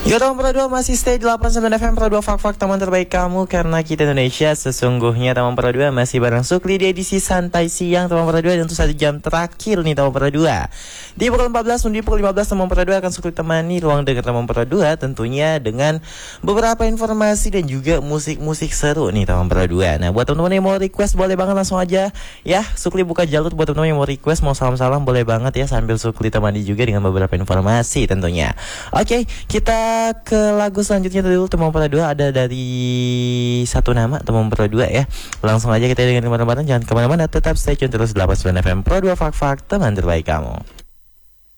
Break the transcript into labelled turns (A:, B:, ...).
A: Yo teman Pro 2 masih stay di 89 FM Pro 2 Fak-Fak teman terbaik kamu. Karena kita Indonesia sesungguhnya teman Pro 2 masih bareng Sukli di edisi santai siang teman Pro 2. Dan untuk 1 jam terakhir nih teman Pro 2. Di pukul 14 menuju pukul 15 teman Pro 2 akan Sukli temani ruang dengar teman Pro 2. Tentunya dengan beberapa informasi dan juga musik-musik seru nih teman Pro 2. Nah buat teman-teman yang mau request boleh banget langsung aja ya. Sukli buka jalur buat teman-teman yang mau request, mau salam-salam boleh banget ya. Sambil Sukli temani juga dengan beberapa informasi tentunya. Oke, kita ke lagu selanjutnya dulu teman Pro 2. Ada dari satu nama teman Pro 2 ya. Langsung aja kita dengan kemana-mana. Jangan kemana-mana, tetap stay tune terus 89 FM Pro 2 Fak-Fak teman terbaik kamu.